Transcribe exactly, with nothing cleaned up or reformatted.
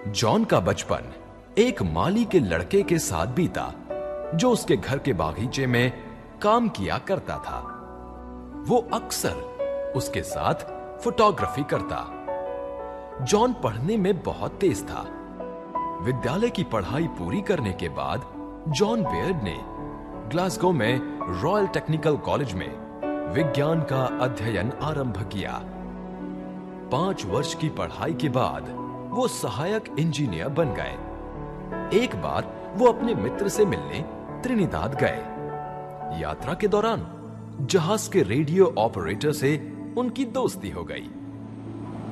John का बचपन एक माली के लड़के के साथ बीता जो उसके घर के बागीचे में काम किया करता था। वो अक्सर उसके साथ फोटोग्राफी करता। जॉन पढ़ने में बहुत तेज था। विद्यालय की पढ़ाई पूरी करने के बाद जॉन बेयर्ड ने ग्लासगो में रॉयल टेक्निकल कॉलेज में विज्ञान का अध्ययन आरंभ किया। पांच वर्ष की पढ़ाई के बाद वो सहायक इंजीनियर बन गए। एक बार वो अपने मित्र से मिलने त्रिनिदाद गए। यात्रा के दौरान जहाज के रेडियो ऑपरेटर से उनकी दोस्ती हो गई।